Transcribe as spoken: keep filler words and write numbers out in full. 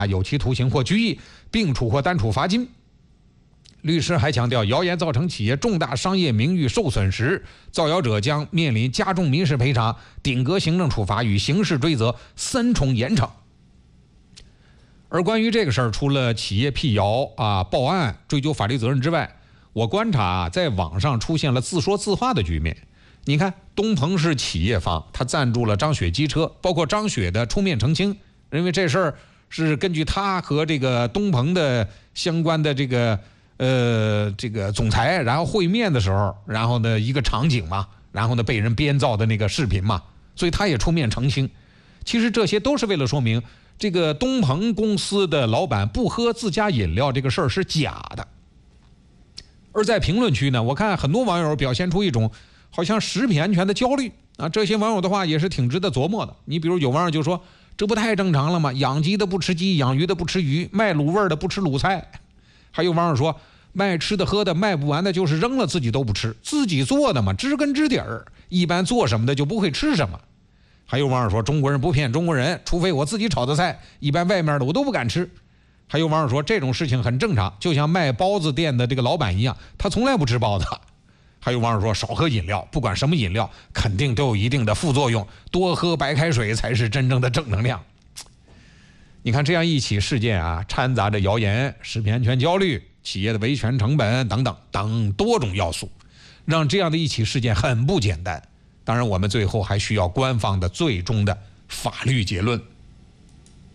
有期徒刑或拘役，并处或单处罚金。律师还强调，谣言造成企业重大商业名誉受损时，造谣者将面临加重民事赔偿、顶格行政处罚与刑事追责三重严惩。而关于这个事儿，除了企业辟谣啊、报案追究法律责任之外，我观察啊，在网上出现了自说自话的局面。你看，东鹏是企业方，他赞助了张雪机车，包括张雪的出面澄清，认为这事儿是根据他和这个东鹏的相关的这个呃这个总裁，然后会面的时候，然后呢一个场景嘛，然后呢被人编造的那个视频嘛，所以他也出面澄清。其实这些都是为了说明，这个东鹏公司的老板不喝自家饮料这个事儿是假的。而在评论区呢，我看很多网友表现出一种好像食品安全的焦虑啊，这些网友的话也是挺值得琢磨的。你比如有网友就说，这不太正常了吗？养鸡的不吃鸡，养鱼的不吃鱼，卖卤味的不吃卤菜。还有网友说，卖吃的喝的卖不完的就是扔了自己都不吃，自己做的嘛，知根知底儿，一般做什么的就不会吃什么。还有网友说，中国人不骗中国人，除非我自己炒的菜，一般外面的我都不敢吃。还有网友说，这种事情很正常，就像卖包子店的这个老板一样，他从来不吃包子。还有网友说，少喝饮料，不管什么饮料肯定都有一定的副作用，多喝白开水才是真正的正能量。你看这样一起事件啊，掺杂着谣言、食品安全焦虑、企业的维权成本等等等多种要素，让这样的一起事件很不简单。当然我们最后还需要官方的最终的法律结论。